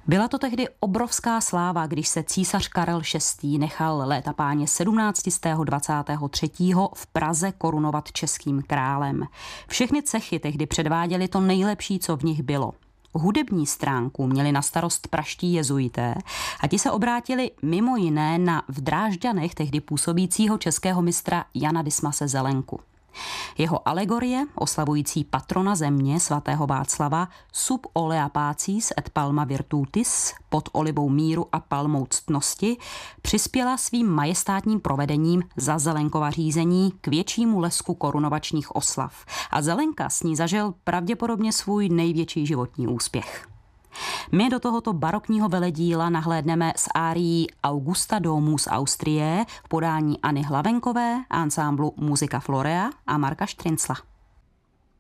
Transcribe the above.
Byla to tehdy obrovská sláva, když se císař Karel VI. Nechal léta páně 1723. v Praze korunovat českým králem. Všechny cechy tehdy předváděly to nejlepší, co v nich bylo. Hudební stránku měli na starost praští jezuité a ti se obrátili mimo jiné na v Drážďanech tehdy působícího českého mistra Jana Dismase Zelenku. Jeho alegorie, oslavující patrona země svatého Václava, sub olea pacis et palma virtutis, pod olivou míru a palmou ctnosti, přispěla svým majestátním provedením za Zelenkova řízení k většímu lesku korunovačních oslav a Zelenka s ní zažil pravděpodobně svůj největší životní úspěch. My do tohoto barokního veledíla nahlédneme s árií Augusta Domus Austrie v podání Anny Hlavenkové, ansámblu Musica Florea a Marka Štrincla.